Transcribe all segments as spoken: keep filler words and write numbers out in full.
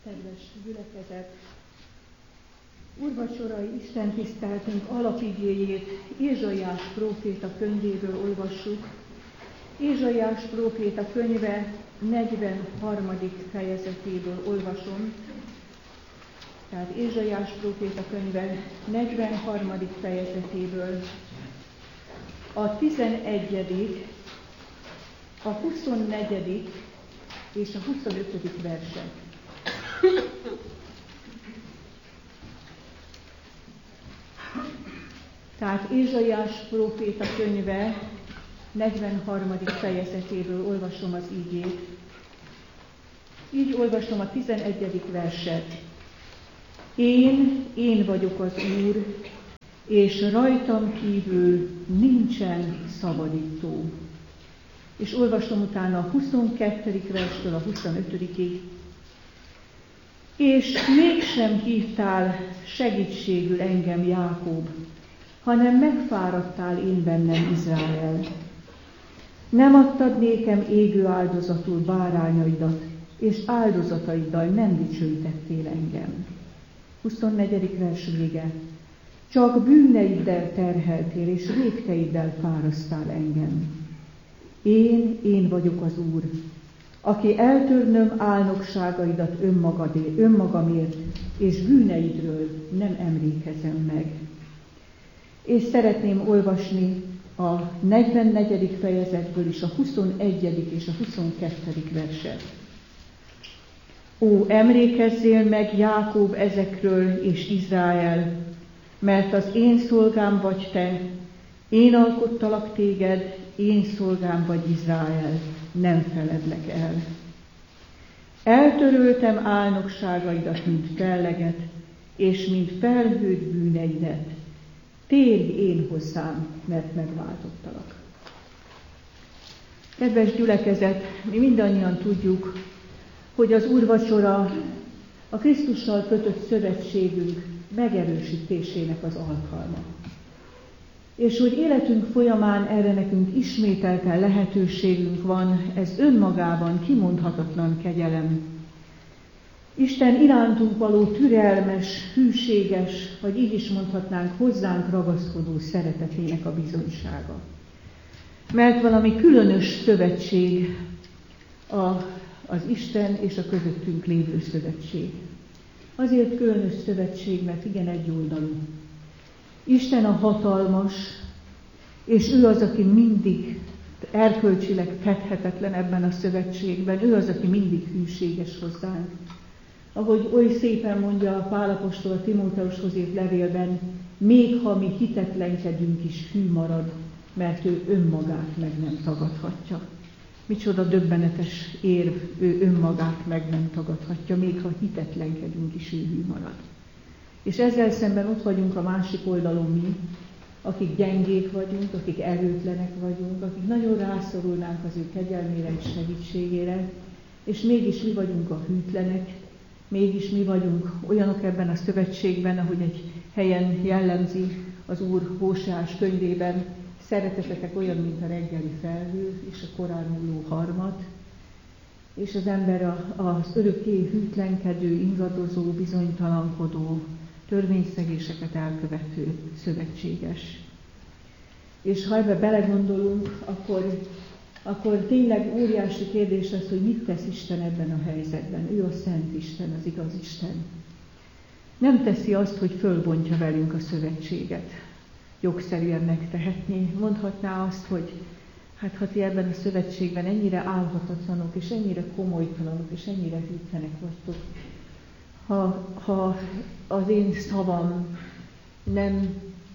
Kedves gyülekezet! Úrvacsorai istentiszteltünk alapigéjét Ézsaiás próféta könyvéből olvassuk. Ézsaiás próféta könyve negyvenharmadik fejezetéből olvasom. Tehát Ézsaiás próféta könyve negyvenharmadik fejezetéből a tizenegyedik, a huszonnegyedik és a huszonötödik verset. Tehát Ézsaiás próféta könyve negyvenharmadik fejezetéből olvasom az ígét. Így olvasom a tizenegyedik verset. Én, én vagyok az Úr, és rajtam kívül nincsen szabadító. És olvasom utána a huszonkettedik verstől a huszonötödikig. És mégsem hívtál segítségül engem, Jákob, hanem megfáradtál én bennem, Izrael. Nem adtad nékem égő áldozatul bárányaidat, és áldozataiddal nem dicsőítettél engem. huszonnegyedik vers vége. Csak bűneiddel terheltél, és vétkeiddel fárasztál engem. Én, én vagyok az Úr, aki eltörnöm álnokságaidat önmagadé, önmagamért, és bűneidről nem emlékezem meg. És szeretném olvasni a negyvennegyedik fejezetből is a huszonegyedik és a huszonkettedik verset. Ó, emlékezzél meg, Jákob, ezekről, és Izrael, mert az én szolgám vagy te, én alkottalak téged, én szolgám vagy, Izrael, nem feledlek el. Eltöröltem álnokságaidat, mint felleget, és mint felhőt bűneidet. Térj én hozzám, mert megváltottalak. Kedves gyülekezet, mi mindannyian tudjuk, hogy az úrvacsora a Krisztussal kötött szövetségünk megerősítésének az alkalma. És hogy életünk folyamán erre nekünk ismételten lehetőségünk van, ez önmagában kimondhatatlan kegyelem. Isten irántunk való türelmes, hűséges, vagy így is mondhatnánk, hozzánk ragaszkodó szeretetének a bizonysága. Mert valami különös szövetség a, az Isten és a közöttünk lévő szövetség. Azért különös szövetség, mert igen egyoldalú. Isten a hatalmas, és ő az, aki mindig erkölcsileg fedhetetlen ebben a szövetségben, ő az, aki mindig hűséges hozzánk. Ahogy oly szépen mondja a Pál apostol a Timóteushoz írt levélben, még ha mi hitetlenkedünk is, hű marad, mert ő önmagát meg nem tagadhatja. Micsoda döbbenetes érv, ő önmagát meg nem tagadhatja, még ha hitetlenkedünk is, ő hű marad. És ezzel szemben ott vagyunk a másik oldalon mi, akik gyengék vagyunk, akik erőtlenek vagyunk, akik nagyon rászorulnánk az ő kegyelmére és segítségére, és mégis mi vagyunk a hűtlenek, mégis mi vagyunk olyanok ebben a szövetségben, ahogy egy helyen jellemzi az Úr Hóseás könyvében, szeretetetek olyan, mint a reggeli felhő és a korán múló harmat, és az ember az örökké hűtlenkedő, ingadozó, bizonytalankodó, törvényszegéseket elkövető szövetséges. És ha ebbe belegondolunk, akkor, akkor tényleg óriási kérdés az, hogy mit tesz Isten ebben a helyzetben. Ő a Szent Isten, az igaz Isten. Nem teszi azt, hogy fölbontja velünk a szövetséget. Jogszerűen megtehetné. Mondhatná azt, hogy hát ha ti ebben a szövetségben ennyire álhatatlanok, és ennyire komolytalanok, és ennyire hűtlenek vagytok, ha, ha az én szavam nem,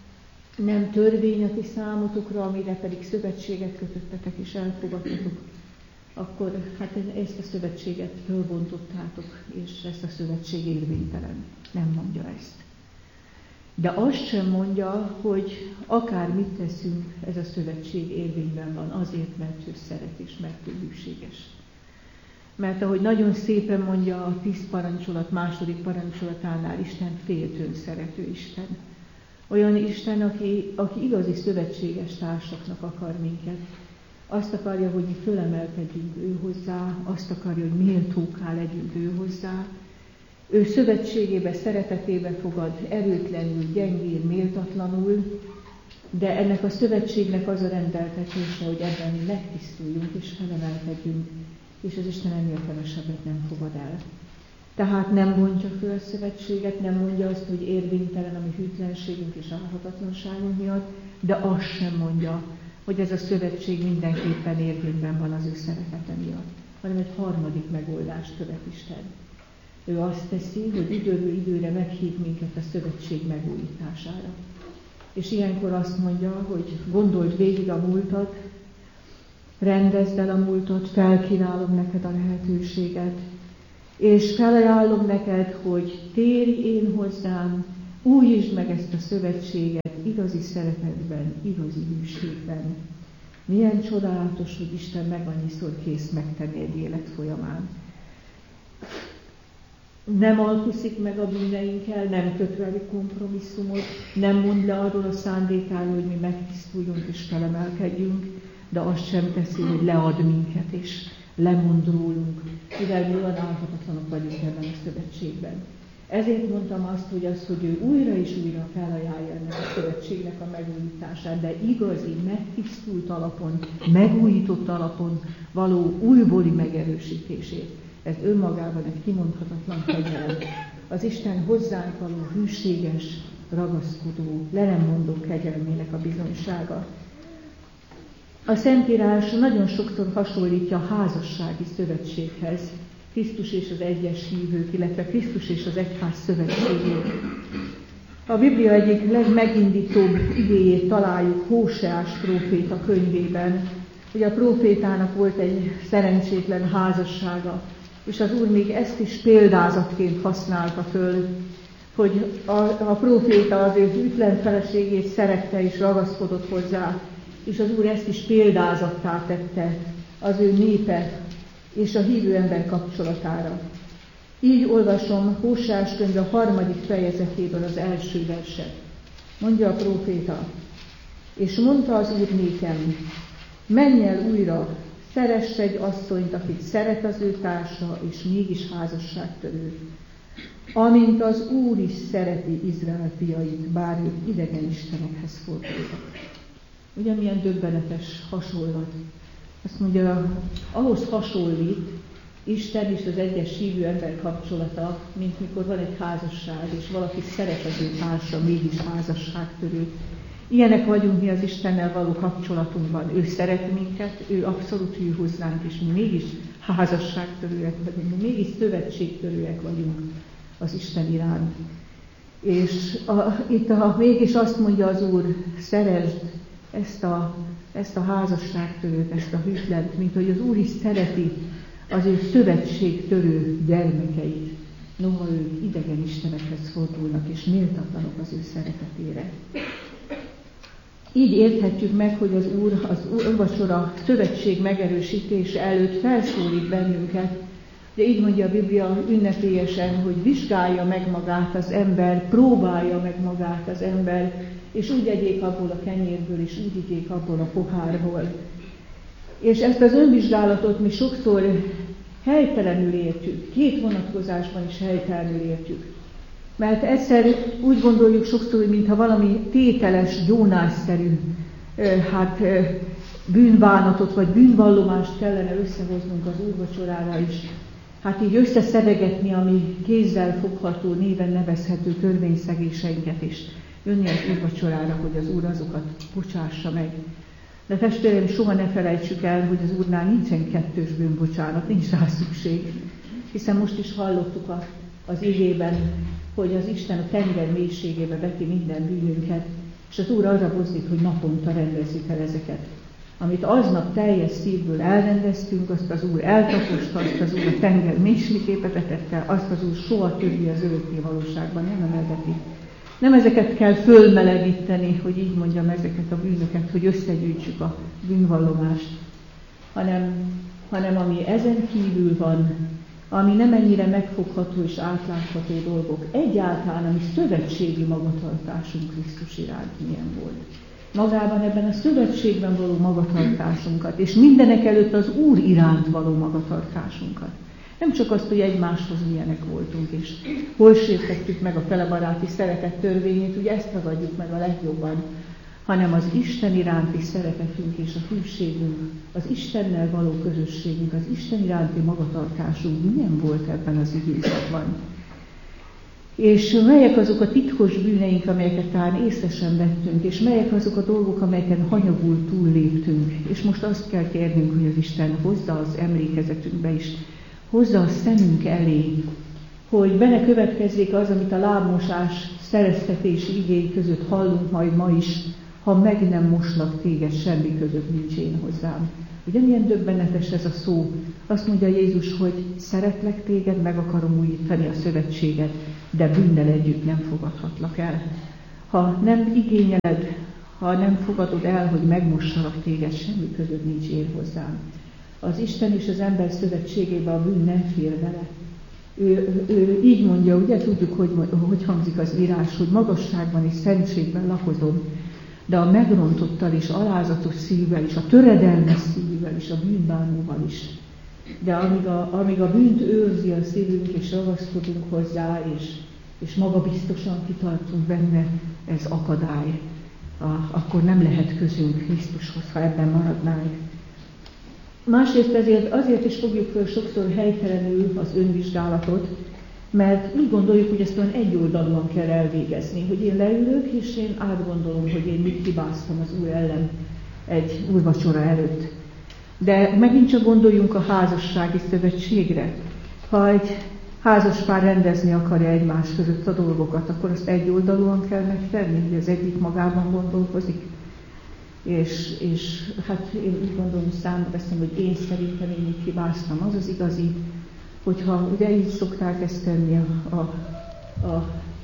nem törvény a ti számotokra, amire pedig szövetséget kötöttetek és elfogadtatok, akkor hát ezt a szövetséget fölbontottátok, és ezt a szövetség érvénytelen. Nem mondja ezt. De azt sem mondja, hogy akár mit teszünk, ez a szövetség érvényben van, azért, mert ő szeret és mert ő hűséges. Mert ahogy nagyon szépen mondja a tíz parancsolat második parancsolatánál, Isten féltőn szerető Isten. Olyan Isten, aki, aki igazi szövetséges társaknak akar minket. Azt akarja, hogy mi fölemelkedjünk ő hozzá, azt akarja, hogy méltókká legyünk ő hozzá, Ő szövetségébe, szeretetébe fogad erőtlenül, gyengén, méltatlanul, de ennek a szövetségnek az a rendeltetése, hogy ebben mi megtisztuljunk és felemelkedjünk, és az Isten ennél kevesebbet nem fogad el. Tehát nem bontja föl a szövetséget, nem mondja azt, hogy érvénytelen a mi hűtlenségünk és álhatatlanságunk miatt, de azt sem mondja, hogy ez a szövetség mindenképpen érvényben van az ő szeretete miatt, hanem egy harmadik megoldást követ Isten. Ő azt teszi, hogy időről időre meghív minket a szövetség megújítására. És ilyenkor azt mondja, hogy gondold végig a múltat, rendezd el a múltat, felkínálom neked a lehetőséget, és felajánlom neked, hogy térj én hozzám, újítsd meg ezt a szövetséget igazi szeretetben, igazi hűségben. Milyen csodálatos, hogy Isten meg annyiszor kész megtenni egy élet folyamán. Nem alkuszik meg a bűneinkkel, nem köt velük kompromisszumot, nem mond le arról a szándékáról, hogy mi megtisztuljunk és felemelkedjünk, de azt sem teszi, hogy lead minket és lemond rólunk, mivel mi olyan álhatatlanok vagyunk ebben a szövetségben. Ezért mondtam azt, hogy az, hogy ő újra és újra felajánlja ennek a szövetségnek a megújítását, de igazi, megtisztult alapon, megújított alapon való újbóli megerősítését. Ez önmagában egy kimondhatatlan kegyelem. Az Isten hozzánk való hűséges, ragaszkodó, le nem mondó kegyelmének a bizonysága. A Szentírás nagyon sokszor hasonlítja a házassági szövetséghez, Krisztus és az egyes hívők, illetve Krisztus és az egyház szövetségét. A Biblia egyik legmegindítóbb igéjét találjuk Hóseás próféta könyvében, hogy a prófétának volt egy szerencsétlen házassága, és az Úr még ezt is példázatként használta föl, hogy a, a próféta az ő hűtlen feleségét szerette és ragaszkodott hozzá, és az Úr ezt is példázattá tette az ő népe és a hívő ember kapcsolatára. Így olvasom Hóseás könyve a harmadik fejezetéből az első verset. Mondja a próféta: és mondta az Úr nékem, menj el újra, szeress egy asszonyt, akit szeret az ő társa, és mégis házasságtörő, amint az Úr is szereti Izrael fiait, bár ők idegen istenekhez fordultak. Ugye milyen döbbenetes hasonlat. Azt mondja, ahhoz hasonlít Isten és az egyes hívő ember kapcsolata, mint mikor van egy házasság, és valaki szeret az ő társa, mégis házasságtörő. Ilyenek vagyunk mi az Istennel való kapcsolatunkban. Ő szeret minket, ő abszolút hű hozzánk, és mi mégis házasságtörőek vagyunk, mi mégis szövetségtörőek vagyunk az Isten iránt. És a, itt a, mégis azt mondja az Úr, szeresd ezt a, ezt a házasságtörőt, ezt a hűtlent, mint hogy az Úr is szereti az ő szövetségtörő gyermekeit, noha ők idegen istenekhez fordulnak, és méltatlanok az ő szeretetére. Így érthetjük meg, hogy az Úr az úrvacsora szövetség megerősítése előtt felszólít bennünket, de így mondja a Biblia ünnepélyesen, hogy vizsgálja meg magát az ember, próbálja meg magát az ember, és úgy egyék abból a kenyérből, és úgy igyék abból a pohárból. És ezt az önvizsgálatot mi sokszor helytelenül értjük, két vonatkozásban is helytelenül értjük. Mert egyszer úgy gondoljuk sokszor, hogy mintha valami tételes, gyónásszerű hát, bűnbánatot vagy bűnvallomást kellene összehoznunk az úrvacsorára is. Hát így összeszedegetni a mi kézzel fogható, néven nevezhető törvényszegéseinket is. Jönni az úrvacsorára, hogy az Úr azokat bocsássa meg. De testvéreim, soha ne felejtsük el, hogy az Úrnál nincsen kettős bűnbocsánat, nincs rá szükség. Hiszen most is hallottuk a, az igében, hogy az Isten a tenger mélységébe veti minden bűnünket, és az Úr arra buzdít, hogy naponta rendezzük el ezeket. Amit aznap teljes szívből elrendeztünk, azt az Úr eltaposta, azt az Úr a tenger mélységébe vetette, azt az Úr soha többi az örökké valóságban nem emelgeti. Nem ezeket kell fölmelegíteni, hogy így mondjam, ezeket a bűnöket, hogy összegyűjtsük a bűnvallomást, hanem, hanem ami ezen kívül van, ami nem ennyire megfogható és átlátható dolgok, egyáltalán a mi szövetségi magatartásunk Krisztus iránt milyen volt. Magában ebben a szövetségben való magatartásunkat, és mindenek előtt az Úr iránt való magatartásunkat. Nem csak azt, hogy egymáshoz milyenek voltunk, és hol sértettük meg a felebaráti szeretet törvényét, ugye ezt ragadjuk meg a legjobban, hanem az Isten iránti szeretetünk és a hűségünk, az Istennel való közösségünk, az Isten iránti magatartásunk milyen volt ebben az időszakban. És melyek azok a titkos bűneink, amelyeket talán észre sem vettünk, és melyek azok a dolgok, amelyeken hanyagul túlléptünk. És most azt kell kérnünk, hogy az Isten hozza az emlékezetünkbe is, hozza a szemünk elé, hogy benne következzék az, amit a lábmosás szereztetési igéi között hallunk majd ma is, ha meg nem moslak téged, semmi között nincs én hozzám. Ugye milyen döbbenetes ez a szó? Azt mondja Jézus, hogy szeretlek téged, meg akarom újítani a szövetséget, de bűnnel együtt nem fogadhatlak el. Ha nem igényeled, ha nem fogadod el, hogy megmossalak téged, semmi között nincs én hozzám. Az Isten és az ember szövetségében a bűn nem fér vele. Ő, ő így mondja, ugye tudjuk, hogy, hogy hangzik az írás, hogy magasságban és szentségben lakozom, de a megrontottal és alázatos szívvel is, a töredelmes szívvel is, a bűnbánóval is. De amíg a, amíg a bűnt őrzi a szívünk, és ragaszkodunk hozzá, és, és magabiztosan kitartunk benne, ez akadály. A, akkor nem lehet közünk Krisztushoz, ha ebben maradnánk. Másrészt ezért, azért is fogjuk föl sokszor helytelenül az önvizsgálatot, mert úgy gondoljuk, hogy ezt olyan egyoldalúan kell elvégezni, hogy én leülök, és én átgondolom, hogy én mit hibáztam az Úr ellen egy úrvacsora előtt. De megint csak gondoljunk a házassági szövetségre. Ha egy házaspár rendezni akarja egymás között a dolgokat, akkor azt egyoldalúan kell megtenni, hogy az egyik magában gondolkozik. És, és hát én úgy gondolom, számba veszem, hogy én szerintem én mit hibáztam. Az az igazi, hogyha ugye így szokták ezt tenni a, a, a,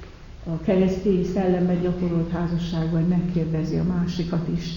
a keresztény szellemben gyakorolt házasságban, megkérdezi a másikat is.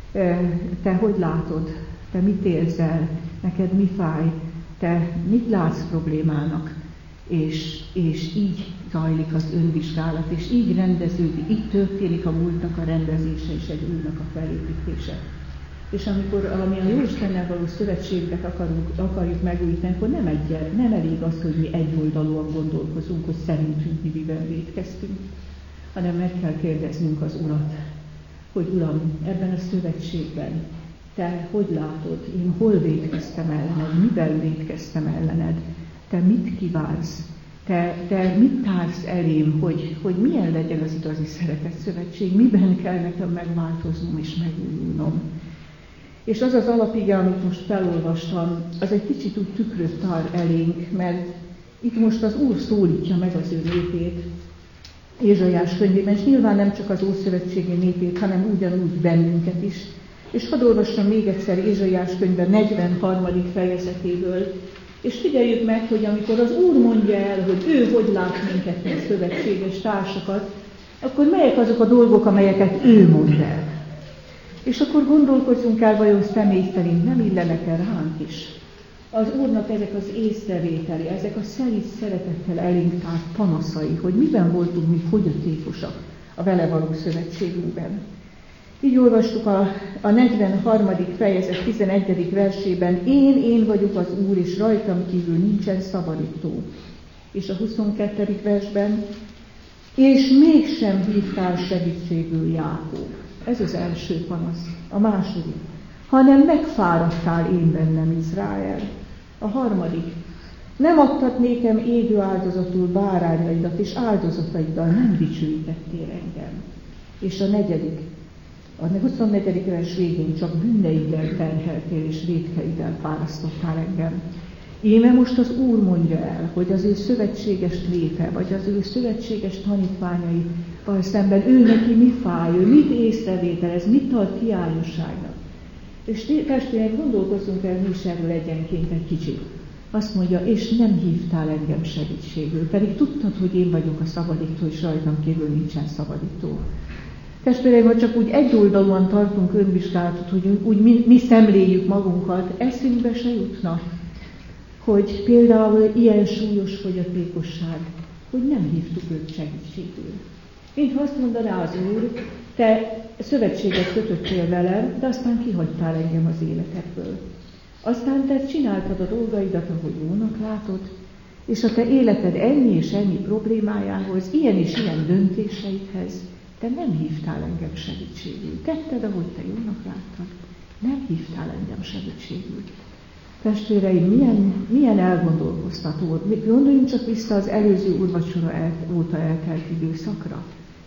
Te hogy látod? Te mit érzel? Neked mi fáj? Te mit látsz problémának? És, és így zajlik az önvizsgálat, és így rendeződik, így történik a múltnak a rendezése és egy újnak a felépítése. És amikor ami a Jóistennel való szövetséget akarunk, akarjuk megújítani, akkor nem, egy, nem elég az, hogy mi egyoldalúan gondolkozunk, hogy szerintünk mi miben vétkeztünk, hanem meg kell kérdeznünk az Urat, hogy Uram, ebben a szövetségben te hogy látod, én hol vétkeztem ellened, miben vétkeztem ellened, te mit kívánsz, te, te mit társz elém, hogy, hogy milyen legyen az igazi szeretett szövetség, miben kell nekem megváltoznom és megújulnom. És az az alapige, amit most felolvastam, az egy kicsit úgy tükröt tár elénk, mert itt most az Úr szólítja meg az ő népét Ézsaiás könyvében, és nyilván nem csak az Ószövetségi népét, hanem ugyanúgy bennünket is. És hadd olvassam még egyszer Ézsaiás könyve negyvenharmadik fejezetéből, és figyeljük meg, hogy amikor az Úr mondja el, hogy ő hogy lát minket, mint szövetséges társakat, akkor melyek azok a dolgok, amelyeket ő mond el. És akkor gondolkozzunk el, vajon személy szerint nem illenek el ránk is. Az Úrnak ezek az észrevételi, ezek a szelíd szeretettel elénk tárt panaszai, hogy miben voltunk mi fogyatékosak a vele való szövetségünkben. Így olvastuk a, a negyvenharmadik fejezet tizenegyedik versében, én, én vagyok az Úr, és rajtam kívül nincsen szabadító. És a huszonkettedik versben, és mégsem hívtál segítségül Jákob. Ez az első panasz. A második, hanem megfáradtál én bennem, Izrael. A harmadik, nem adtad nékem égő áldozatul bárányaidat, és áldozataiddal nem dicsőítettél engem. És a negyedik, a huszonnegyedik vers végén csak bűneiddel terheltél, és vétkeiddel fárasztottál engem. Íme most az Úr mondja el, hogy az ő szövetséges népe, vagy az ő szövetséges tanítványaival szemben ő neki mi fáj, ő mit észrevételez, mit tart hiányosságnak. És testvérek, gondolkozzunk el mi is erről egyenként egy kicsit. Azt mondja, és nem hívtál engem segítségül, pedig tudtad, hogy én vagyok a szabadító, és rajtam kívül nincsen szabadító. Testvéreim, ha csak úgy egyoldalúan tartunk önvizsgálatot, hogy úgy mi, mi szemléljük magunkat, eszünkbe se jutna, hogy például ilyen súlyos fogyatékosság, hogy nem hívtuk őt segítségül. Mintha azt mondaná az Úr, te szövetséget kötöttél velem, de aztán kihagytál engem az életedből. Aztán te csináltad a dolgaidat, ahogy jónak látod, és a te életed ennyi és ennyi problémájához, ilyen és ilyen döntéseidhez, te nem hívtál engem segítségül. Tetted, ahogy te jónak láttad, nem hívtál engem segítségül. Testvéreim, milyen, milyen elgondolkoztató. Gondoljunk csak vissza az előző úrvacsora el, óta eltelt időszakra.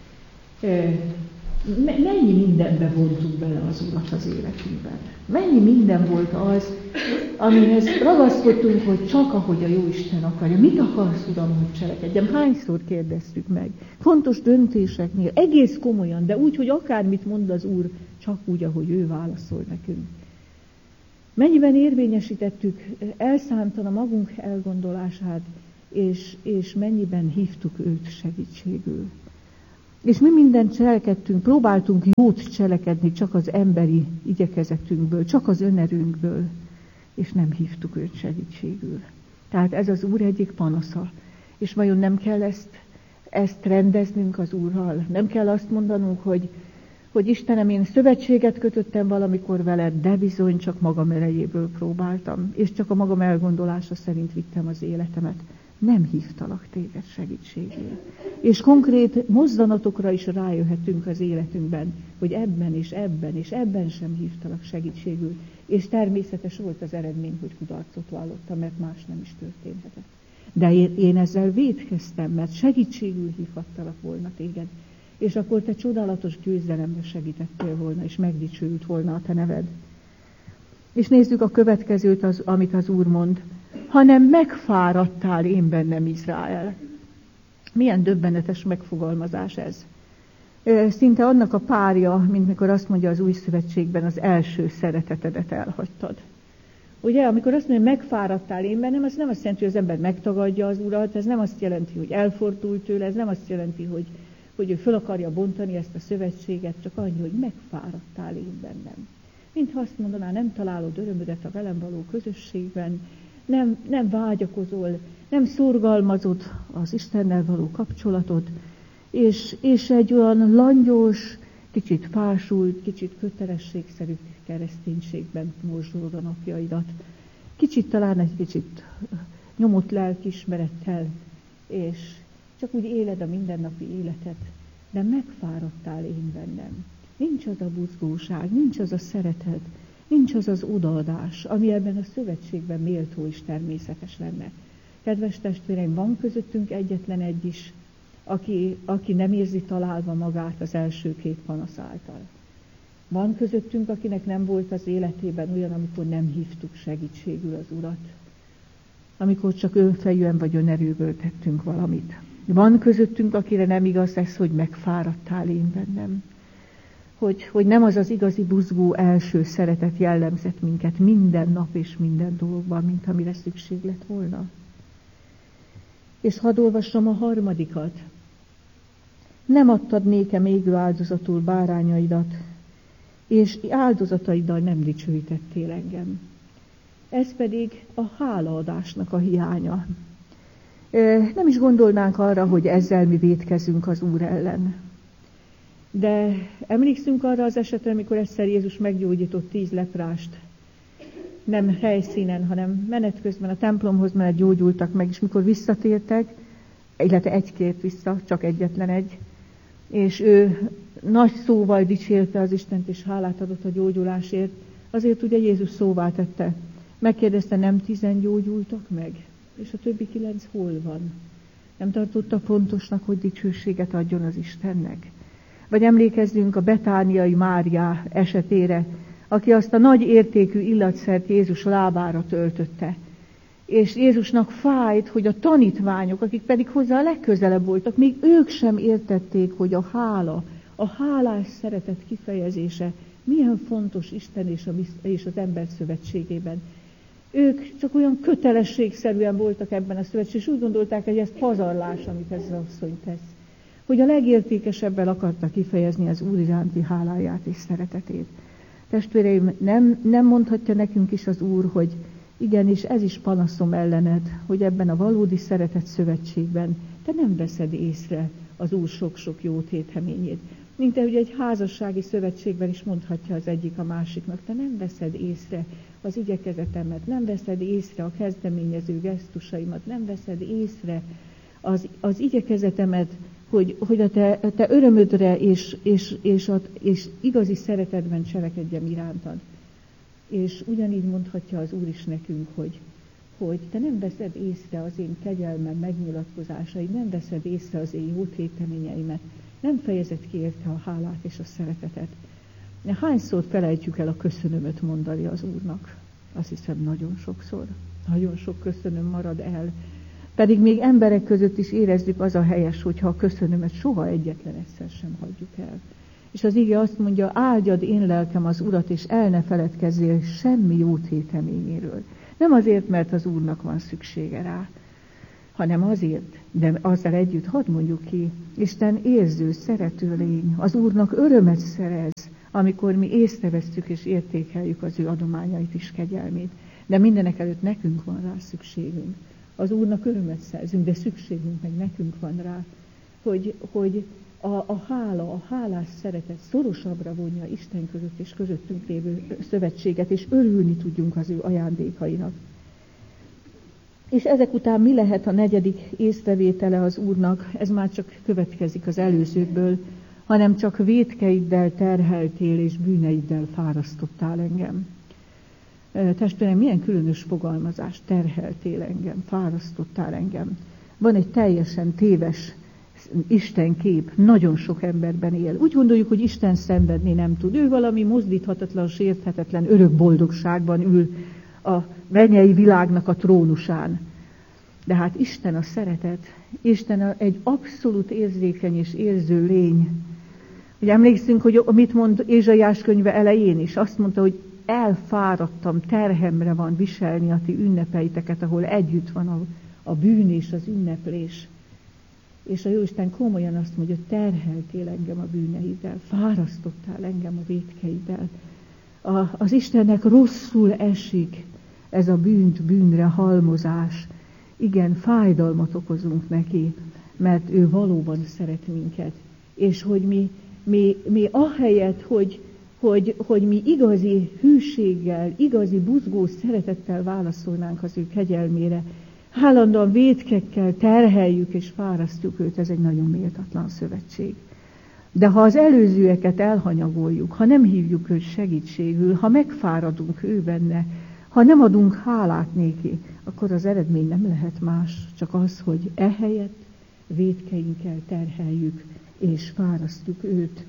Mennyi mindenbe vontuk bele az Urat az életünkben? Mennyi minden volt az, amihez ragaszkodtunk, hogy csak ahogy a Jóisten akarja. Mit akarsz, Uram, hogy cselekedjem? Hányszor kérdeztük meg? Fontos döntéseknél, egész komolyan, de úgy, hogy akármit mond az Úr, csak úgy, ahogy ő válaszol nekünk. Mennyiben érvényesítettük elszántan a magunk elgondolását, és, és mennyiben hívtuk őt segítségül. És mi mindent cselekedtünk, próbáltunk jót cselekedni csak az emberi igyekezetünkből, csak az önerőnkből, és nem hívtuk őt segítségül. Tehát ez az Úr egyik panasza. És vajon nem kell ezt, ezt rendeznünk az Úrral? Nem kell azt mondanunk, hogy, hogy Istenem, én szövetséget kötöttem valamikor veled, de bizony csak magam erejéből próbáltam, és csak a magam elgondolása szerint vittem az életemet. Nem hívtalak téged segítségül. És konkrét mozzanatokra is rájöhetünk az életünkben, hogy ebben és ebben és ebben sem hívtalak segítségül. És természetes volt az eredmény, hogy kudarcot vallottam, mert más nem is történhetett. De én, én ezzel vétkeztem, mert segítségül hívhattalak volna téged. És akkor te csodálatos győzelembe segítettél volna, és megdicsőült volna a te neved. És nézzük a következőt, az, amit az Úr mond. Hanem megfáradtál én bennem, Izrael. Milyen döbbenetes megfogalmazás ez. Szinte annak a párja, mint mikor azt mondja az Új Szövetségben, az első szeretetedet elhagytad. Ugye, amikor azt mondja, hogy megfáradtál én bennem, az nem azt jelenti, hogy az ember megtagadja az Urat, ez nem azt jelenti, hogy elfordult tőle, ez nem azt jelenti, hogy, hogy ő föl akarja bontani ezt a szövetséget, csak annyi, hogy megfáradtál én bennem. Mintha azt mondaná, nem találod örömödet a velem való közösségben, Nem, nem vágyakozol, nem szorgalmazod az Istennel való kapcsolatot, és, és egy olyan langyos, kicsit fásult, kicsit kötelességszerű kereszténységben morzsolod a napjaidat. Kicsit talán egy kicsit nyomott lelkiismerettel, és csak úgy éled a mindennapi életet, de megfáradtál én bennem. Nincs az a buzgóság, nincs az a szeretet, nincs az az odaadás, ami ebben a szövetségben méltó és természetes lenne. Kedves testvéreim, van közöttünk egyetlen egy is, aki, aki nem érzi találva magát az első két panasz által. Van közöttünk, akinek nem volt az életében olyan, amikor nem hívtuk segítségül az Urat, amikor csak önfejűen vagy önerőből tettünk valamit. Van közöttünk, akire nem igaz ez, hogy megfáradtál én bennem. Hogy, hogy nem az az igazi buzgó első szeretet jellemzett minket minden nap és minden dolgban, mint amire szükség lett volna. És hadd olvassam a harmadikat. Nem adtad nékem égő áldozatul bárányaidat, és áldozataiddal nem dicsőítettél engem. Ez pedig a hálaadásnak a hiánya. Nem is gondolnánk arra, hogy ezzel mi vétkezünk az Úr ellen. De emlékszünk arra az esetre, amikor egyszer Jézus meggyógyított tíz leprást. Nem helyszínen, hanem menet közben a templomhoz menet gyógyultak meg, és mikor visszatértek, illetve egy-két vissza, csak egyetlen egy, és ő nagy szóval dicsérte az Istent, és hálát adott a gyógyulásért, azért ugye Jézus szóvá tette. Megkérdezte, nem tizen gyógyultak meg? És a többi kilenc hol van? Nem tartotta fontosnak, hogy dicsőséget adjon az Istennek? Vagy emlékezzünk a betániai Mária esetére, aki azt a nagy értékű illatszert Jézus lábára töltötte. És Jézusnak fájt, hogy a tanítványok, akik pedig hozzá a legközelebb voltak, még ők sem értették, hogy a hála, a hálás szeretet kifejezése milyen fontos Isten és, a, és az ember szövetségében. Ők csak olyan kötelességszerűen voltak ebben a szövetségben, és úgy gondolták, hogy ez pazarlás, amit ez az asszony tesz. Hogy a legértékesebben akarta kifejezni az Úr iránti háláját és szeretetét. Testvéreim, nem, nem mondhatja nekünk is az Úr, hogy igenis ez is panaszom ellened, hogy ebben a valódi szeretet szövetségben te nem veszed észre az Úr sok-sok jó téteményét. Mint ahogy egy házassági szövetségben is mondhatja az egyik a másiknak, te nem veszed észre az igyekezetemet, nem veszed észre a kezdeményező gesztusaimat, nem veszed észre az, az igyekezetemet, hogy, hogy a te, a te örömödre és, és, és, a, és igazi szeretetben cselekedjem irántad. És ugyanígy mondhatja az Úr is nekünk, hogy, hogy te nem veszed észre az én kegyelmem megnyilatkozásaid, nem veszed észre az én jó téteményeimet, nem fejezed ki érte a hálát és a szeretetet. Hányszor felejtjük el a köszönömöt mondani az Úrnak? Azt hiszem nagyon sokszor. Nagyon sok köszönöm marad el. Pedig még emberek között is érezzük, az a helyes, hogyha a köszönömet soha egyetlen egyszer sem hagyjuk el. És az ige azt mondja, áldjad én lelkem az Urat, és el ne feledkezzél semmi jó téteményéről. Nem azért, mert az Úrnak van szüksége rá, hanem azért, de azzal együtt hadd mondjuk ki, Isten érző, szerető lény, az Úrnak örömet szerez, amikor mi észrevesszük és értékeljük az ő adományait és kegyelmét. De mindenek előtt nekünk van rá szükségünk. Az Úrnak örömet szerzünk, de szükségünk meg nekünk van rá, hogy, hogy a, a hála, a hálás szeretet szorosabbra vonja Isten között és közöttünk lévő szövetséget, és örülni tudjunk az ő ajándékainak. És ezek után mi lehet a negyedik észrevétele az Úrnak? Ez már csak következik az előzőkből, hanem csak vétkeiddel terheltél és bűneiddel fárasztottál engem. Testvérem, milyen különös fogalmazás, terheltél engem, fárasztottál engem. Van egy teljesen téves istenkép, nagyon sok emberben él. Úgy gondoljuk, hogy Isten szenvedni nem tud. Ő valami mozdíthatatlan, sérthetetlen, örök boldogságban ül a mennyei világnak a trónusán. De hát Isten a szeretet, Isten a, egy abszolút érzékeny és érző lény. Ugye emlékszünk, hogy mit mond Ézsaiás könyve elején is? Azt mondta, hogy elfáradtam, terhemre van viselni a ti ünnepeiteket, ahol együtt van a, a bűn és az ünneplés. És a Jóisten komolyan azt mondja, hogy terheltél engem a bűneiddel, fárasztottál engem a vétkeiddel. A, az Istennek rosszul esik ez a bűnt, bűnre halmozás. Igen, fájdalmat okozunk neki, mert ő valóban szeret minket. És hogy mi, mi, mi ahelyett, hogy, hogy, hogy mi igazi hűséggel, igazi buzgó szeretettel válaszolnánk az ő kegyelmére, állandóan vétkekkel terheljük és fárasztjuk őt, ez egy nagyon méltatlan szövetség. De ha az előzőeket elhanyagoljuk, ha nem hívjuk őt segítségül, ha megfáradunk ő benne, ha nem adunk hálát néki, akkor az eredmény nem lehet más, csak az, hogy ehelyett vétkeinkkel terheljük és fárasztjuk őt.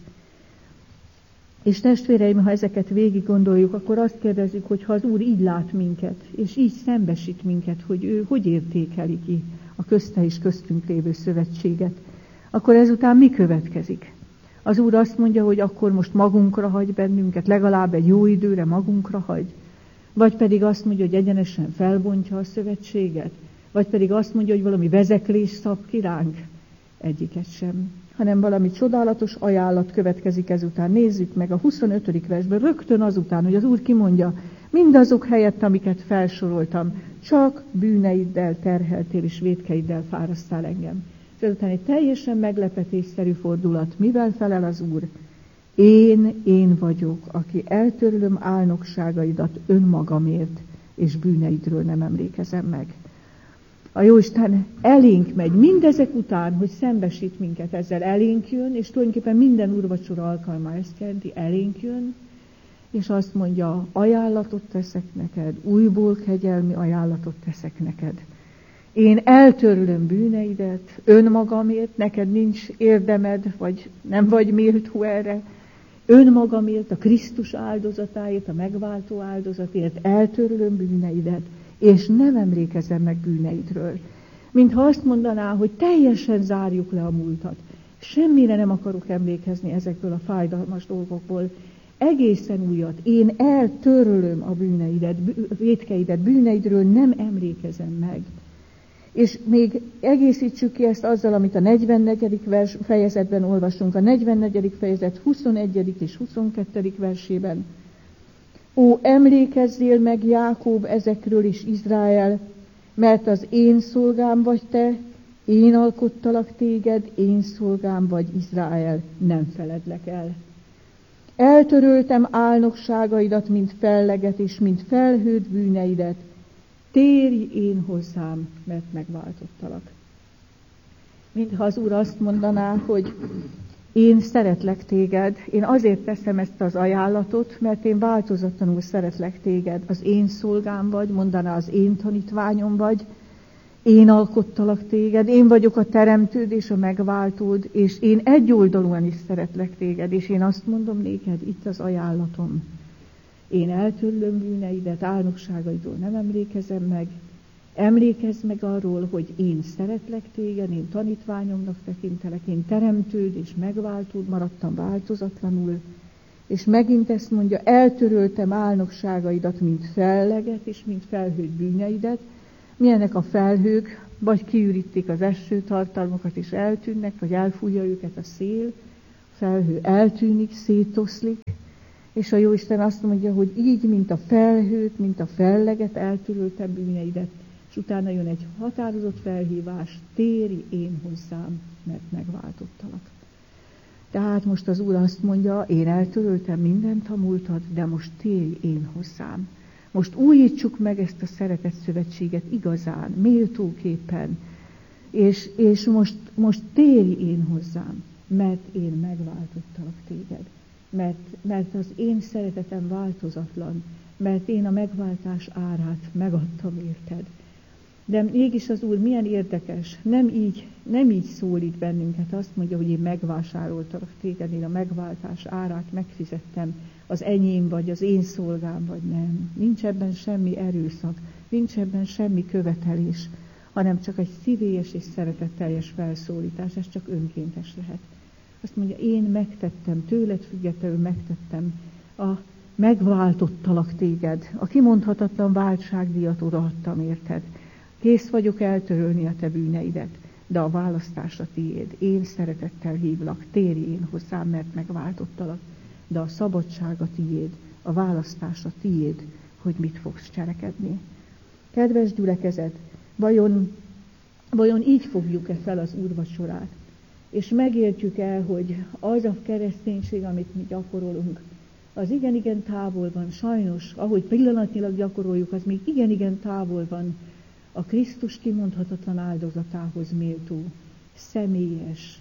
És testvéreim, ha ezeket végig gondoljuk, akkor azt kérdezzük, hogy ha az Úr így lát minket, és így szembesít minket, hogy ő hogy értékeli ki a közte és köztünk lévő szövetséget, akkor ezután mi következik? Az Úr azt mondja, hogy akkor most magunkra hagy bennünket, legalább egy jó időre magunkra hagy, vagy pedig azt mondja, hogy egyenesen felbontja a szövetséget, vagy pedig azt mondja, hogy valami vezeklés szab ki ránk. Egyiket sem, hanem valami csodálatos ajánlat következik ezután. Nézzük meg a huszonötödik versben, rögtön azután, hogy az Úr kimondja, mindazok helyett, amiket felsoroltam, csak bűneiddel terheltél és vétkeiddel fárasztál engem. És ezután egy teljesen meglepetésszerű fordulat. Mivel felel az Úr? Én, én vagyok, aki eltörlöm álnokságaidat önmagamért, és bűneidről nem emlékezem meg. A Jóisten elénk megy, mindezek után, hogy szembesít minket ezzel, elénk jön, és tulajdonképpen minden úrvacsora alkalma ezt jelenti, elénk jön, és azt mondja, ajánlatot teszek neked, újból kegyelmi ajánlatot teszek neked. Én eltörlöm bűneidet önmagamért, neked nincs érdemed, vagy nem vagy méltó erre, önmagamért, a Krisztus áldozatáért, a megváltó áldozatért eltörlöm bűneidet, és nem emlékezem meg bűneidről. Mintha azt mondaná, hogy teljesen zárjuk le a múltat. Semmire nem akarok emlékezni ezekből a fájdalmas dolgokból. Egészen újat. Én eltörlöm a bűneidet, vétkeidet, bűneidről nem emlékezem meg. És még egészítsük ki ezt azzal, amit a negyvennegyedik vers, fejezetben olvasunk, a negyvennegyedik fejezet huszonegyedik és huszonkettedik versében. Ó, emlékezzél meg, Jákob, ezekről is, Izrael, mert az én szolgám vagy te, Én alkottalak téged, én szolgám vagy, Izrael, nem feledlek el. Eltöröltem álnokságaidat, mint felleget, és mint felhőt bűneidet. Térj én hozzám, mert megváltottalak. Mintha az Úr azt mondaná, hogy én szeretlek téged, én azért teszem ezt az ajánlatot, mert én változatlanul szeretlek téged. Az én szolgám vagy, mondaná, az én tanítványom vagy, én alkottalak téged, én vagyok a teremtőd és a megváltód, és én egyoldalúan is szeretlek téged, és én azt mondom néked, itt az ajánlatom. Én eltörlöm bűneidet, álnokságaidról nem emlékezem meg, emlékezz meg arról, hogy én szeretlek téged, én tanítványomnak tekintelek, én teremtőd és megváltód, maradtam változatlanul, és megint ezt mondja, eltöröltem álnokságaidat, mint felleget, és mint felhőt bűneidet. Milyenek a felhők, vagy kiürítik az esőtartalmokat, és eltűnnek, vagy elfújja őket a szél, a felhő eltűnik, szétoszlik, és a Jóisten azt mondja, hogy így, mint a felhőt, mint a felleget, eltöröltem bűneidet, és utána jön egy határozott felhívás, térj én hozzám, mert megváltottalak. Tehát most az Úr azt mondja, én eltöröltem mindent a múltad, de most térj én hozzám. Most újítsuk meg ezt a szeretett szövetséget igazán, méltóképpen, és, és most, most térj én hozzám, mert én megváltottalak téged. Mert, mert az én szeretetem változatlan, mert én a megváltás árát megadtam érted. De mégis az Úr milyen érdekes, nem így, nem így szólít bennünket, azt mondja, hogy én megvásároltalak téged, én a megváltás árát megfizettem, az enyém vagy, az én szolgám vagy, nem. Nincs ebben semmi erőszak, nincs ebben semmi követelés, hanem csak egy szívélyes és szeretetteljes felszólítás, ez csak önkéntes lehet. Azt mondja, én megtettem, tőled függetlenül megtettem, a megváltottalak téged, a kimondhatatlan váltságdíjat odaadtam érted. Kész vagyok eltörölni a te bűneidet, de a választás a tiéd. Én szeretettel hívlak, térj én hozzám, mert megváltottalak, de a szabadság a tiéd, a választás a tiéd, hogy mit fogsz cselekedni. Kedves gyülekezet, vajon, vajon így fogjuk-e fel az úrvacsorát? És megértjük el, hogy az a kereszténység, amit mi gyakorolunk, az igen-igen távol van, sajnos, ahogy pillanatnyilag gyakoroljuk, az még igen-igen távol van a Krisztus kimondhatatlan áldozatához méltó, személyes,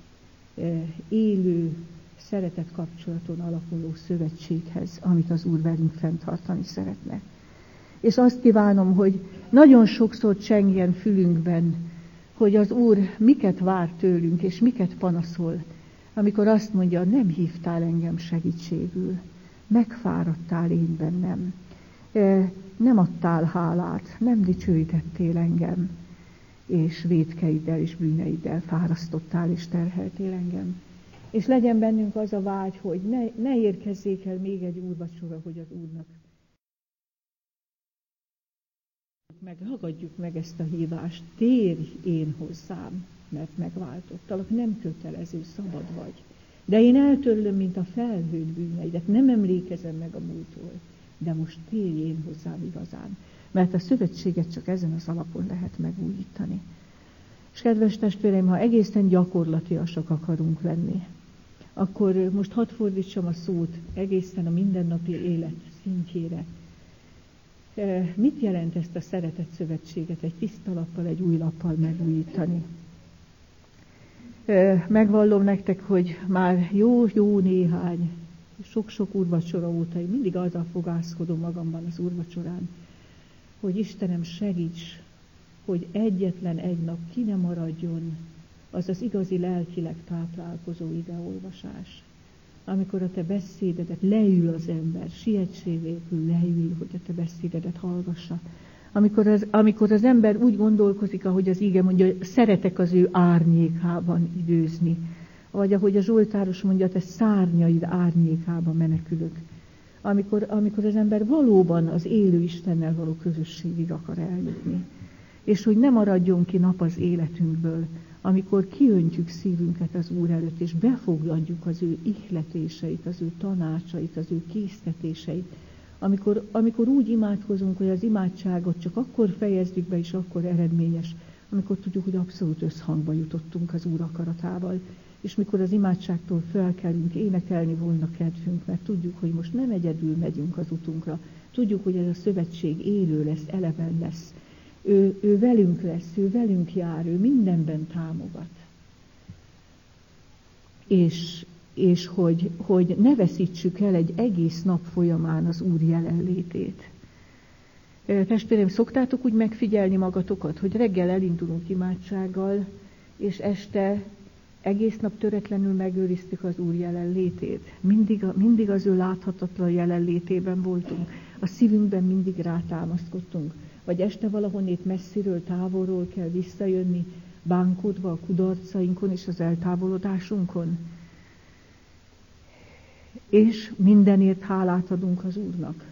élő, szeretet kapcsolaton alapuló szövetséghez, amit az Úr velünk fenntartani szeretne. És azt kívánom, hogy nagyon sokszor csengjen fülünkben, hogy az Úr miket vár tőlünk, és miket panaszol, amikor azt mondja, nem hívtál engem segítségül, megfáradtál én bennem, nem adtál hálát, nem dicsőítettél engem, és vétkeiddel és bűneiddel fárasztottál és terheltél engem. És legyen bennünk az a vágy, hogy ne, ne érkezzék el még egy úrvacsora, hogy az Úrnak meg ragadjuk meg ezt a hívást, térj én hozzám, mert megváltottalak, nem kötelező, szabad vagy. De én eltörlöm, mint a felhőt bűneidet, nem emlékezem meg a múltról, de most térj én hozzám igazán, mert a szövetséget csak ezen az alapon lehet megújítani. És kedves testvéreim, ha egészen gyakorlatiasak akarunk lenni, akkor most hadd fordítsam a szót egészen a mindennapi élet szintjére. Mit jelent ezt a szeretett szövetséget egy tiszta lappal, egy új lappal megújítani? Megvallom nektek, hogy már jó-jó néhány, sok-sok úrvacsora óta én mindig azzal fogászkodom magamban az úrvacsorán, hogy Istenem, segíts, hogy egyetlen egy nap ki ne maradjon az az igazi lelkileg táplálkozó ideolvasás. Amikor a te beszédedet leül az ember, sietség nélkül leül, hogy a te beszédedet hallgassa. Amikor az, amikor az ember úgy gondolkozik, ahogy az íge mondja, szeretek az ő árnyékában időzni. Vagy ahogy a Zsoltáros mondja, te szárnyaid árnyékában menekülök. Amikor, amikor az ember valóban az élő Istennel való közösségig akar eljutni. És hogy ne maradjon ki nap az életünkből, amikor kiöntjük szívünket az Úr előtt, és befogadjuk az ő ihletéseit, az ő tanácsait, az ő késztetéseit, amikor, amikor úgy imádkozunk, hogy az imádságot csak akkor fejezzük be, és akkor eredményes, amikor tudjuk, hogy abszolút összhangba jutottunk az Úr akaratával, és mikor az imádságtól felkelünk, énekelni volna kedvünk, mert tudjuk, hogy most nem egyedül megyünk az utunkra, tudjuk, hogy ez a szövetség élő lesz, eleven lesz. Ő, ő velünk lesz, ő velünk jár, ő mindenben támogat. És, és hogy, hogy ne veszítsük el egy egész nap folyamán az Úr jelenlétét. Testvérem, szoktátok úgy megfigyelni magatokat, hogy reggel elindulunk imádsággal, és este egész nap töretlenül megőriztük az Úr jelenlétét. Mindig, mindig az ő láthatatlan jelenlétében voltunk. A szívünkben mindig rátámaszkodtunk. Vagy este valahonnét messziről, távolról kell visszajönni, bánkodva a kudarcainkon és az eltávolodásunkon. És mindenért hálát adunk az Úrnak.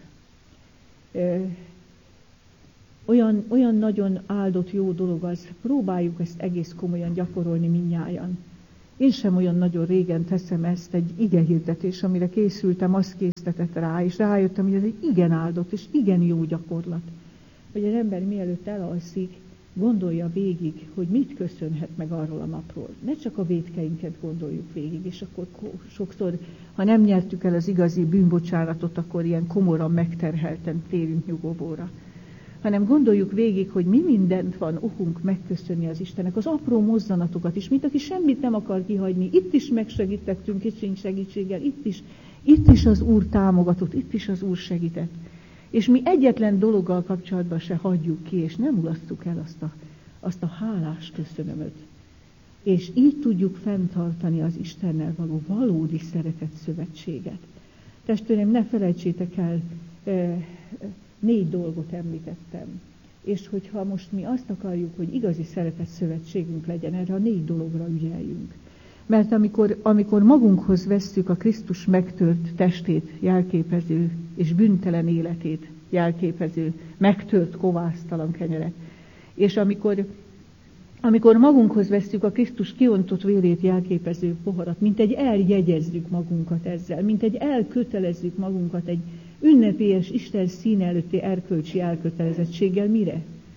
Olyan, olyan nagyon áldott jó dolog az, próbáljuk ezt egész komolyan gyakorolni mindnyájan. Én sem olyan nagyon régen teszem ezt, egy igehirdetés, amire készültem, az késztetett rá, és rájöttem, hogy ez egy igen áldott és igen jó gyakorlat. Hogy az ember mielőtt elalszik, gondolja végig, hogy mit köszönhet meg arról a napról. Ne csak a vétkeinket gondoljuk végig, és akkor sokszor, ha nem nyertük el az igazi bűnbocsánatot, akkor ilyen komoran megterhelten térünk nyugovóra. Hanem gondoljuk végig, hogy mi mindent van okunk megköszönni az Istennek, az apró mozzanatokat is, mint aki semmit nem akar kihagyni. Itt is megsegítettünk kicsi segítséggel, itt is, itt is az Úr támogatott, itt is az Úr segített. És mi egyetlen dologgal kapcsolatban se hagyjuk ki, és nem mulasztjuk el azt a, azt a hálás köszönömöt. És így tudjuk fenntartani az Istennel való valódi szeretett szövetséget. Testvérem, ne felejtsétek el, négy dolgot említettem. És hogyha most mi azt akarjuk, hogy igazi szeretett szövetségünk legyen, erre a négy dologra ügyeljünk. Mert amikor, amikor magunkhoz vesszük a Krisztus megtört testét jelképező és bűntelen életét jelképező, megtört kovásztalan kenyeret, és amikor, amikor magunkhoz vesszük a Krisztus kiontott vérét jelképező poharat, mint egy eljegyezzük magunkat ezzel, mint egy elkötelezzük magunkat egy ünnepélyes Isten színe előtti erkölcsi elkötelezettséggel, mire?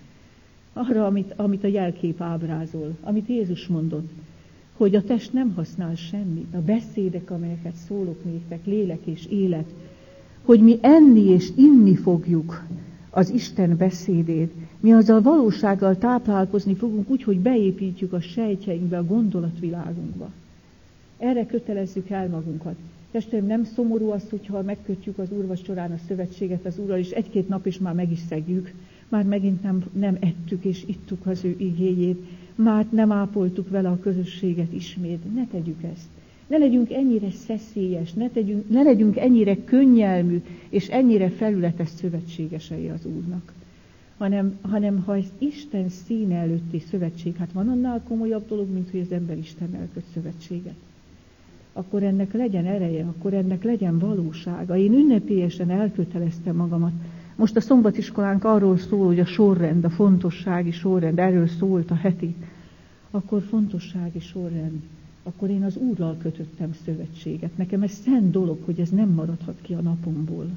Arra, amit, amit a jelkép ábrázol, amit Jézus mondott, hogy a test nem használ semmit, a beszédek, amelyeket szólok néktek, lélek és élet, hogy mi enni és inni fogjuk az Isten beszédét, mi azzal valósággal táplálkozni fogunk úgy, hogy beépítjük a sejtjeinkbe, a gondolatvilágunkba. Erre kötelezzük el magunkat. Testvérem, nem szomorú az, hogyha megkötjük az úrvacsorán a szövetséget az Úrral, és egy-két nap is már meg is szegjük, már megint nem, nem ettük és ittuk az ő igéjét, már nem ápoltuk vele a közösséget ismét. Ne tegyük ezt. Ne legyünk ennyire szeszélyes, ne, tegyünk, ne legyünk ennyire könnyelmű, és ennyire felületes szövetségesei az Úrnak. Hanem, hanem ha ez Isten színe előtti szövetség, hát van annál komolyabb dolog, mint hogy az ember Istennel köt szövetséget. Akkor ennek legyen ereje, akkor ennek legyen valósága. Én ünnepélyesen elköteleztem magamat. Most a szombatiskolánk arról szól, hogy a sorrend, a fontossági sorrend, erről szólt a heti. Akkor fontossági sorrend. Akkor én az Úrral kötöttem szövetséget. Nekem ez szent dolog, hogy ez nem maradhat ki a napomból.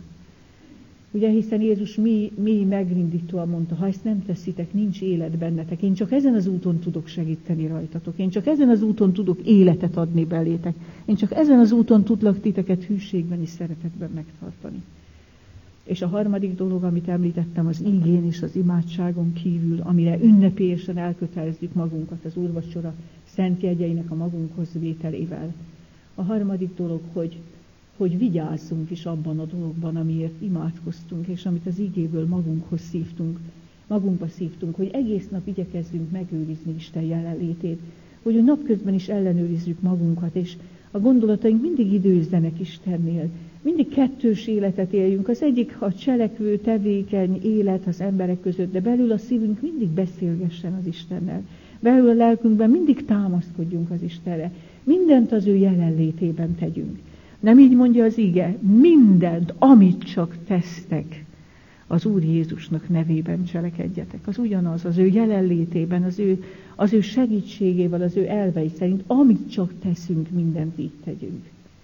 Ugye, hiszen Jézus mi, mi megrindítóan mondta, ha ezt nem teszitek, nincs élet bennetek. Én csak ezen az úton tudok segíteni rajtatok. Én csak ezen az úton tudok életet adni belétek. Én csak ezen az úton tudlak titeket hűségben és szeretetben megtartani. És a harmadik dolog, amit említettem, az igén és az imádságon kívül, amire ünnepélyesen elkötelezzük magunkat az úrvacsora szent jegyeinek a magunkhoz vételével. A harmadik dolog, hogy, hogy vigyázzunk is abban a dologban, amiért imádkoztunk, és amit az igéből magunkhoz szívtunk, magunkba szívtunk, hogy egész nap igyekezzünk megőrizni Isten jelenlétét, hogy a napközben is ellenőrizzük magunkat, és a gondolataink mindig időzzenek Istennél. Mindig kettős életet éljünk. Az egyik a cselekvő, tevékeny élet az emberek között, de belül a szívünk mindig beszélgessen az Istennel. Belül a lelkünkben mindig támaszkodjunk az Istenre. Mindent az ő jelenlétében tegyünk. Nem így mondja az ige? Mindent, amit csak tesztek, az Úr Jézusnak nevében cselekedjetek. Az ugyanaz, az ő jelenlétében, az ő, az ő segítségével, az ő elvei szerint, amit csak teszünk, mindent így tegyünk.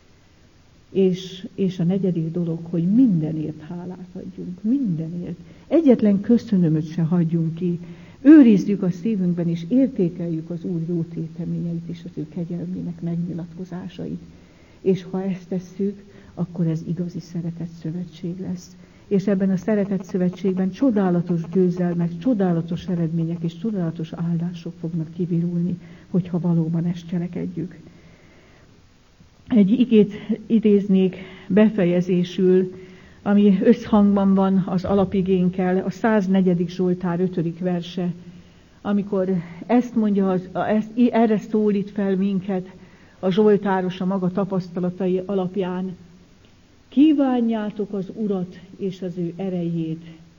És, és a negyedik dolog, hogy mindenért hálát adjunk, mindenért. Egyetlen köszönömöt se hagyjunk ki, őrizzük a szívünkben, és értékeljük az Úr jó téteményeit és az ő kegyelmének megnyilatkozásait. És ha ezt tesszük, akkor ez igazi szeretett szövetség lesz. És ebben a szeretett szövetségben csodálatos győzelmek, csodálatos eredmények és csodálatos áldások fognak kivirulni, hogyha valóban ezt cselekedjük. Egy igét idéznék befejezésül, ami összhangban van az alapigénkkel, a száznegyedik Zsoltár ötödik verse, amikor ezt mondja, az, ezt, erre szólít fel minket a zsoltáros a maga tapasztalatai alapján. Kívánjátok az Urat és az ő erejét,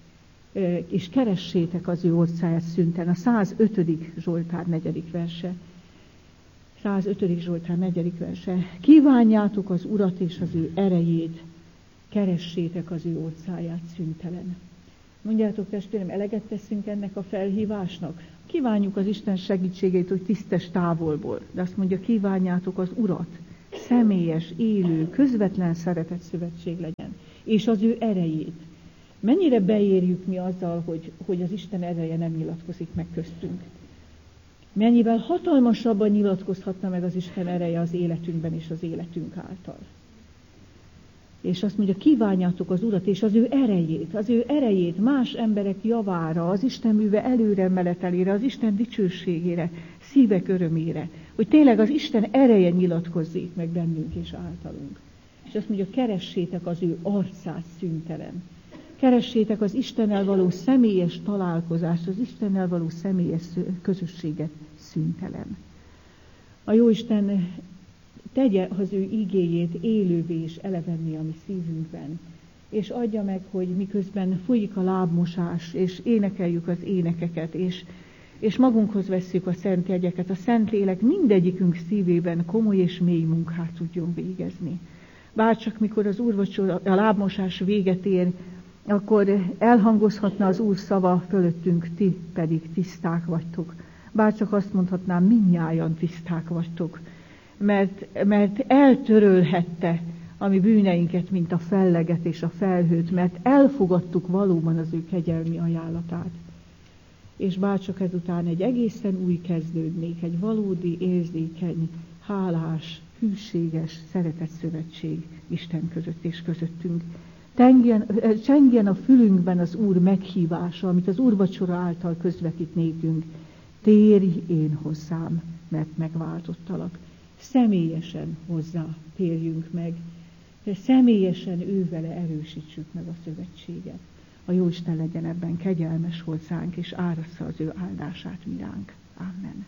és keressétek az ő orszáját szünten. A százötödik Zsoltár negyedik verse. százötödik Zsoltár negyedik verse. Kívánjátok az Urat és az ő erejét, keressétek az ő orszáját szüntelen. Mondjátok, testvérem, eleget teszünk ennek a felhívásnak? Kívánjuk az Isten segítségét, hogy tisztes távolból, de azt mondja, kívánjátok az Urat, személyes, élő, közvetlen szeretett szövetség legyen, és az ő erejét. Mennyire beérjük mi azzal, hogy, hogy az Isten ereje nem nyilatkozik meg köztünk? Mennyivel hatalmasabban nyilatkozhatna meg az Isten ereje az életünkben és az életünk által. És azt mondja, kívánjátok az Urat és az ő erejét, az ő erejét más emberek javára, az Isten műve előre menetelére, az Isten dicsőségére, szívek örömére, hogy tényleg az Isten ereje nyilatkozzék meg bennünk és általunk. És azt mondja, keressétek az ő arcát szüntelen. Keressétek az Istennel való személyes találkozást, az Istennel való személyes közösséget szüntelen. A Jóisten tegye az ő igéjét élővé és elevenni a mi szívünkben, és adja meg, hogy miközben folyik a lábmosás, és énekeljük az énekeket, és, és magunkhoz vesszük a szent jegyeket, a Szentlélek mindegyikünk szívében komoly és mély munkát tudjon végezni. Bárcsak mikor az úrvacsora, a lábmosás véget ér, akkor elhangozhatna az Úr szava fölöttünk, ti pedig tiszták vagytok. Bárcsak azt mondhatnám, mindnyájan tiszták vagytok. Mert, mert eltörölhette a mi bűneinket, mint a felleget és a felhőt, mert elfogadtuk valóban az ő kegyelmi ajánlatát. És bárcsak ezután egy egészen új kezdődnék, egy valódi, érzékeny, hálás, hűséges, szeretett szövetség Isten között és közöttünk. Tengjen, csengjen a fülünkben az Úr meghívása, amit az úrvacsora által közvetít nékünk. Térj én hozzám, mert megváltottalak. Személyesen hozzá térjünk meg, de személyesen ővele erősítsük meg a szövetséget. A Jóisten legyen ebben kegyelmes hozzánk, és árassza az ő áldását miránk. Amen.